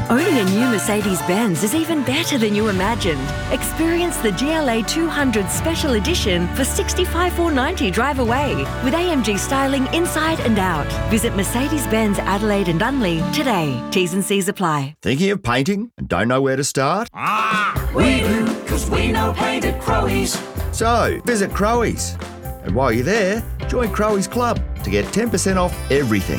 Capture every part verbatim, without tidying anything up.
Owning a new Mercedes-Benz is even better than you imagined. Experience the G L A two hundred Special Edition for sixty-five thousand four hundred ninety dollars drive away with A M G styling inside and out. Visit Mercedes-Benz Adelaide and Dunley today. T's and C's apply. Thinking of painting and don't know where to start? Ah, we do, because we know paint at Crowe's. So, visit Crowe's. And while you're there, join Crowe's Club to get ten percent off everything.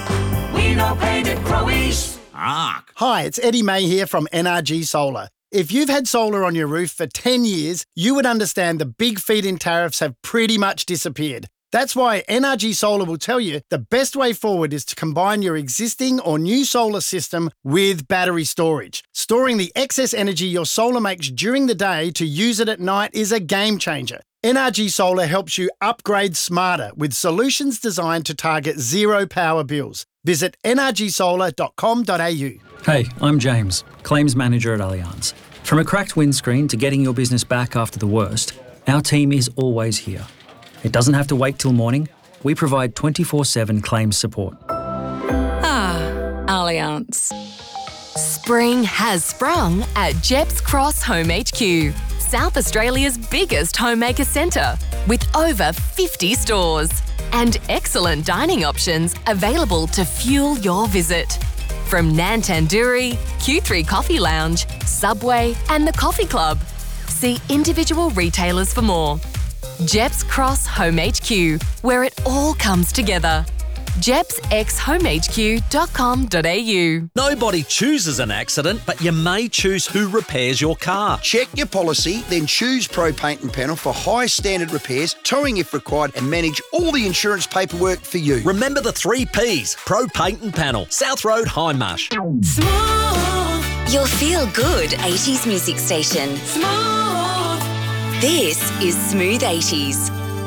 We know paint at Crowe's. Ah. Hi, it's Eddie May here from N R G Solar. If you've had solar on your roof for ten years, you would understand the big feed-in tariffs have pretty much disappeared. That's why N R G Solar will tell you the best way forward is to combine your existing or new solar system with battery storage. Storing the excess energy your solar makes during the day to use it at night is a game changer. N R G Solar helps you upgrade smarter with solutions designed to target zero power bills. Visit n r g solar dot com dot a u. Hey, I'm James, Claims Manager at Allianz. From a cracked windscreen to getting your business back after the worst, our team is always here. It doesn't have to wait till morning. We provide twenty-four seven claims support. Ah, Allianz. Spring has sprung at Jeps Cross Home H Q, South Australia's biggest homemaker centre, with over fifty stores and excellent dining options available to fuel your visit. From Nan Tandoori, Q three Coffee Lounge, Subway and the Coffee Club. See individual retailers for more. Jeps Cross Home H Q, where it all comes together. jeps x home h q dot com dot a u. Nobody chooses an accident, but you may choose who repairs your car. Check your policy, then choose Pro Paint and Panel for high standard repairs, towing if required, and manage all the insurance paperwork for you. Remember the three P's. Pro Paint and Panel, South Road, Hindmarsh. Smooth. Your feel-good eighties music station. Smooth. This is Smooth eighties.